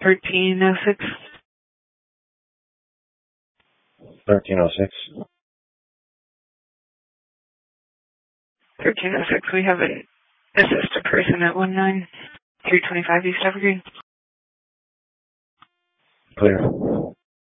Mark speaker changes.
Speaker 1: 1306.
Speaker 2: 1306.
Speaker 1: 1306, we have an assist a person at 19325 East Evergreen.
Speaker 2: Clear.